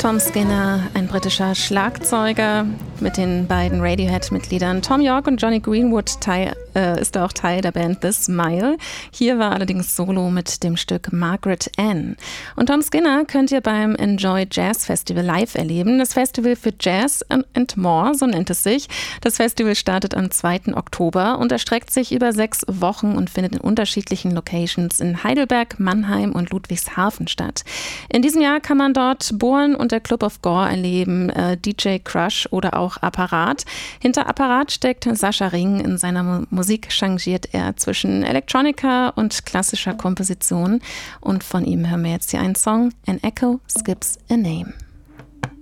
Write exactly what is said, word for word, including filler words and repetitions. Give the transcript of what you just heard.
Tom Skinner, ein britischer Schlagzeuger mit den beiden Radiohead-Mitgliedern Tom York und Jonny Greenwood teil, äh, ist auch Teil der Band The Smile. Hier war allerdings Solo mit dem Stück Margaret Ann. Und Tom Skinner könnt ihr beim Enjoy Jazz Festival live erleben. Das Festival für Jazz and More, so nennt es sich. Das Festival startet am zweiten Oktober und erstreckt sich über sechs Wochen und findet in unterschiedlichen Locations in Heidelberg, Mannheim und Ludwigshafen statt. In diesem Jahr kann man dort Born und der Club of Gore erleben, äh, D J Crush oder auch Apparat. Hinter Apparat steckt Sascha Ring. In seiner Mu- Musik changiert er zwischen Electronica und klassischer Komposition. Und von ihm hören wir jetzt hier einen Song, An Echo Skips a Name.